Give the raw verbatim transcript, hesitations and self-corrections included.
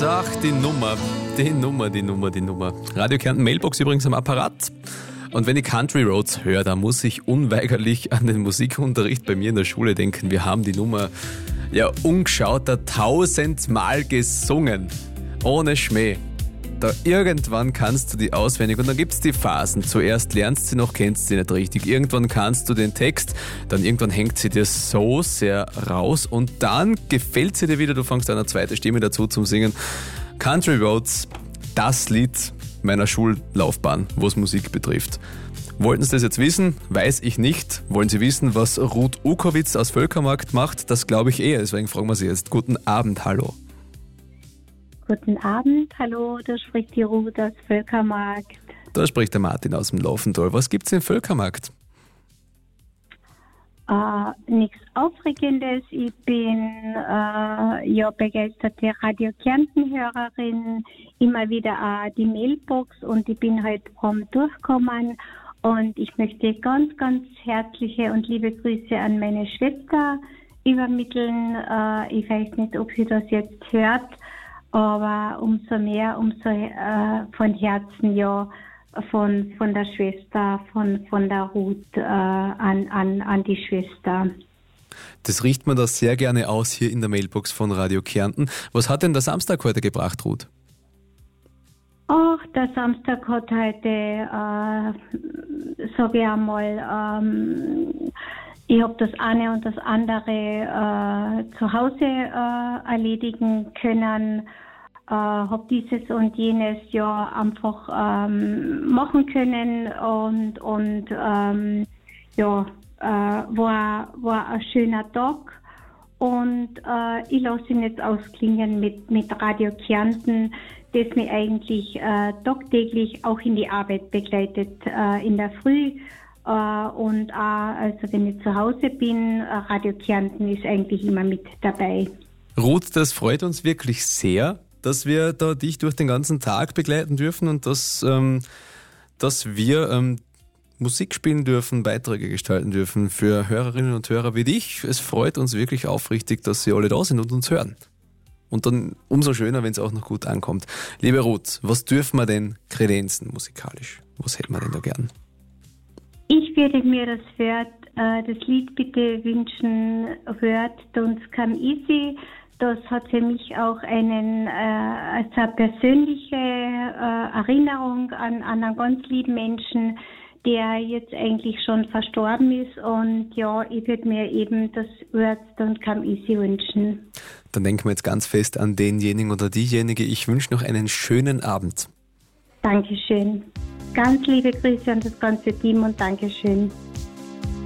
Ach, die Nummer, die Nummer, die Nummer, die Nummer. Radio Kärnten Mailbox übrigens am Apparat. Und wenn ich Country Roads höre, dann muss ich unweigerlich an den Musikunterricht bei mir in der Schule denken. Wir haben die Nummer ja ungeschauter tausendmal gesungen. Ohne Schmäh. Da irgendwann kannst du die auswendig und dann gibt's die Phasen. Zuerst lernst sie noch, kennst sie nicht richtig. Irgendwann kannst du den Text, dann irgendwann hängt sie dir so sehr raus und dann gefällt sie dir wieder. Du fängst eine zweite Stimme dazu zum Singen. Country Roads, das Lied meiner Schullaufbahn, was Musik betrifft. Wollten Sie das jetzt wissen? Weiß ich nicht. Wollen Sie wissen, was Ruth Ukowitz aus Völkermarkt macht? Das glaube ich eher, deswegen fragen wir Sie jetzt. Guten Abend, hallo. Guten Abend, hallo, da spricht die Ruth aus Völkermarkt. Da spricht der Martin aus dem Laufental. Was gibt's im Völkermarkt? Äh, nichts Aufregendes. Ich bin äh, ja begeisterte Radio Kärnten-Hörerin, immer wieder auch die Mailbox und ich bin heute prompt durchgekommen und ich möchte ganz, ganz herzliche und liebe Grüße an meine Schwester übermitteln. Äh, ich weiß nicht, ob sie das jetzt hört. Aber umso mehr, umso äh, von Herzen, ja, von, von der Schwester, von, von der Ruth äh, an, an, an die Schwester. Das riecht man da sehr gerne aus hier in der Mailbox von Radio Kärnten. Was hat denn der Samstag heute gebracht, Ruth? Ach, der Samstag hat heute, äh, sage ich einmal, ähm, ich habe das eine und das andere äh, zu Hause äh, erledigen können, äh, habe dieses und jenes ja einfach ähm, machen können und, und ähm, ja, äh, war, war ein schöner Tag und äh, ich lasse ihn jetzt ausklingen mit, mit Radio Kärnten, das mich eigentlich äh, tagtäglich auch in die Arbeit begleitet, äh, in der Früh. Uh, und auch, also wenn ich zu Hause bin, Radio Kärnten ist eigentlich immer mit dabei. Ruth, das freut uns wirklich sehr, dass wir da dich durch den ganzen Tag begleiten dürfen und dass, ähm, dass wir ähm, Musik spielen dürfen, Beiträge gestalten dürfen für Hörerinnen und Hörer wie dich. Es freut uns wirklich aufrichtig, dass sie alle da sind und uns hören. Und dann umso schöner, wenn es auch noch gut ankommt. Liebe Ruth, was dürfen wir denn kredenzen musikalisch? Was hätten wir denn da gern? Ich würde mir das, Wort, äh, das Lied bitte wünschen, Word Don't Come Easy. Das hat für mich auch einen, äh, also eine persönliche äh, Erinnerung an, an einen ganz lieben Menschen, der jetzt eigentlich schon verstorben ist. Und ja, ich würde mir eben das Word Don't Come Easy wünschen. Dann denken wir jetzt ganz fest an denjenigen oder diejenige. Ich wünsche noch einen schönen Abend. Dankeschön. Ganz liebe Grüße an das ganze Team und Dankeschön.